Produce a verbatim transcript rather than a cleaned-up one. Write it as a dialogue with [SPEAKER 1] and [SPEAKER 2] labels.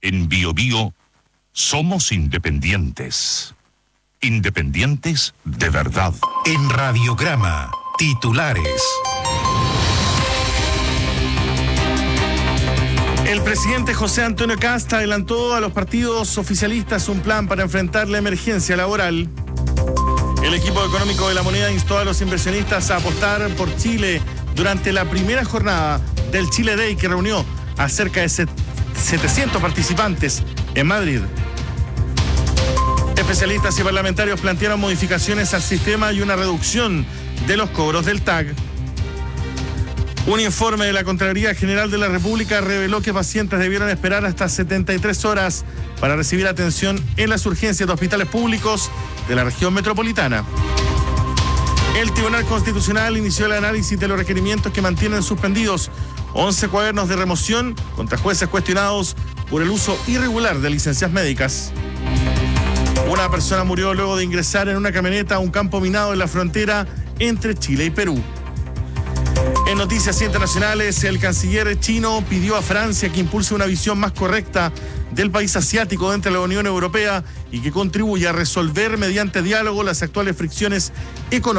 [SPEAKER 1] En Bio Bio somos independientes. Independientes de verdad.
[SPEAKER 2] En Radiograma, titulares.
[SPEAKER 3] El presidente José Antonio Kast adelantó a los partidos oficialistas un plan para enfrentar la emergencia laboral. El equipo económico de la moneda instó a los inversionistas a apostar por Chile durante la primera jornada del Chile Day, que reunió a cerca de setecientos participantes en Madrid. Especialistas y parlamentarios plantearon modificaciones al sistema y una reducción de los cobros del T A G. Un informe de la Contraloría General de la República reveló que pacientes debieron esperar hasta setenta y tres horas para recibir atención en las urgencias de hospitales públicos de la región metropolitana. El Tribunal Constitucional inició el análisis de los requerimientos que mantienen suspendidos once cuadernos de remoción contra jueces cuestionados por el uso irregular de licencias médicas. Una persona murió luego de ingresar en una camioneta a un campo minado en la frontera entre Chile y Perú. En noticias internacionales, el canciller chino pidió a Francia que impulse una visión más correcta del país asiático dentro de la Unión Europea y que contribuya a resolver mediante diálogo las actuales fricciones económicas